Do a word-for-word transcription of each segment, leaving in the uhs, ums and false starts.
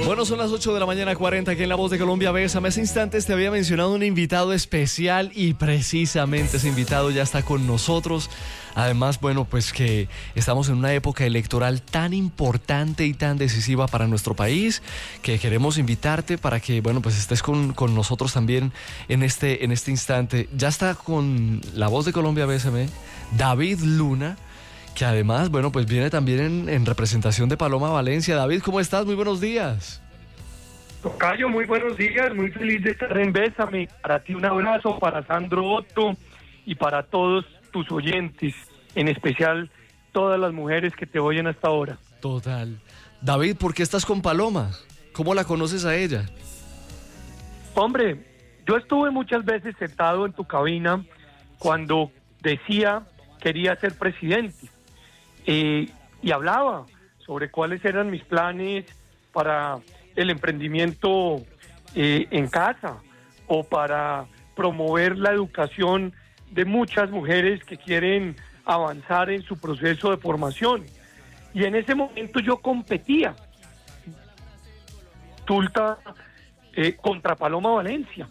Bueno, son las ocho de la mañana, cuarenta, aquí en La Voz de Colombia. Bésame. Hace instantes te había mencionado un invitado especial y precisamente ese invitado ya está con nosotros. Además, bueno, pues que estamos en una época electoral tan importante y tan decisiva para nuestro país que queremos invitarte para que, bueno, pues estés con, con nosotros también en este, en este instante. Ya está con La Voz de Colombia, Bésame, David Luna, que además, bueno, pues viene también en, en representación de Paloma Valencia. David, ¿cómo estás? Muy buenos días. Tocayo, muy buenos días, muy feliz de estar en Bésame. Para ti un abrazo, para Sandro Otto y para todos tus oyentes, en especial todas las mujeres que te oyen hasta ahora. Total. David, ¿por qué estás con Paloma? ¿Cómo la conoces a ella? Hombre, yo estuve muchas veces sentado en tu cabina cuando decía quería ser presidente. Eh, y hablaba sobre cuáles eran mis planes para el emprendimiento eh, en casa o para promover la educación de muchas mujeres que quieren avanzar en su proceso de formación. Y en ese momento yo competía Tulta eh, contra Paloma Valencia.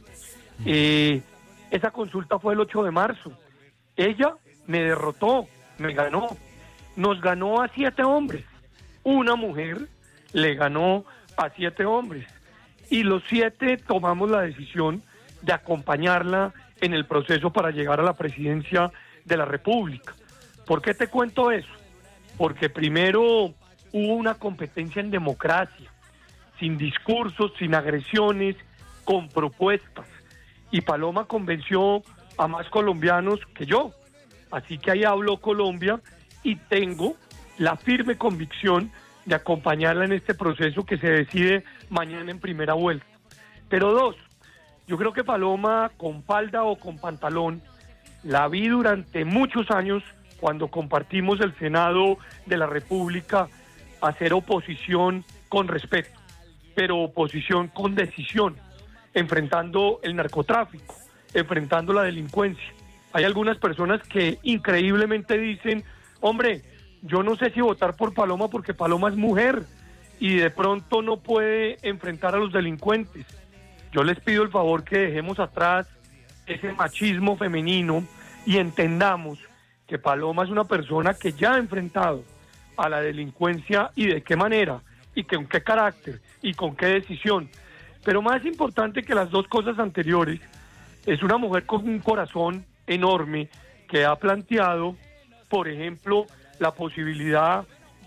Eh, esa consulta fue el ocho de marzo. Ella me derrotó, me ganó. Nos ganó a siete hombres. Una mujer le ganó a siete hombres. Y los siete tomamos la decisión de acompañarla en el proceso para llegar a la presidencia de la República. ¿Por qué te cuento eso? Porque primero hubo una competencia en democracia, sin discursos, sin agresiones, con propuestas. Y Paloma convenció a más colombianos que yo. Así que ahí habló Colombia y tengo la firme convicción de acompañarla en este proceso que se decide mañana en primera vuelta. Pero dos, yo creo que Paloma, con falda o con pantalón, la vi durante muchos años cuando compartimos el Senado de la República, hacer oposición con respeto, pero oposición con decisión, enfrentando el narcotráfico, enfrentando la delincuencia. Hay algunas personas que increíblemente dicen, hombre, yo no sé si votar por Paloma porque Paloma es mujer y de pronto no puede enfrentar a los delincuentes. Yo les pido el favor que dejemos atrás ese machismo femenino y entendamos que Paloma es una persona que ya ha enfrentado a la delincuencia y de qué manera, y con qué carácter, y con qué decisión. Pero más importante que las dos cosas anteriores, es una mujer con un corazón enorme que ha planteado, por ejemplo, la posibilidad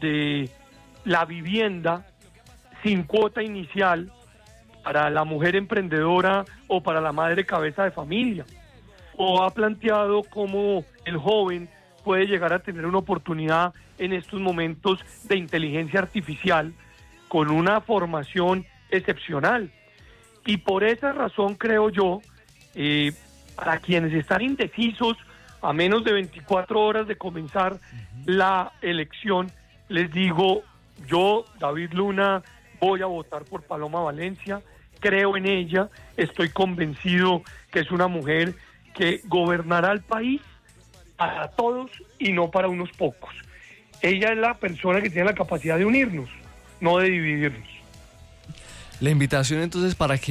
de la vivienda sin cuota inicial para la mujer emprendedora o para la madre cabeza de familia, o ha planteado cómo el joven puede llegar a tener una oportunidad en estos momentos de inteligencia artificial con una formación excepcional. Y por esa razón creo yo, eh, para quienes están indecisos a menos de veinticuatro horas de comenzar la elección, les digo, yo, David Luna, voy a votar por Paloma Valencia, creo en ella, estoy convencido que es una mujer que gobernará el país para todos y no para unos pocos. Ella es la persona que tiene la capacidad de unirnos, no de dividirnos. La invitación entonces para que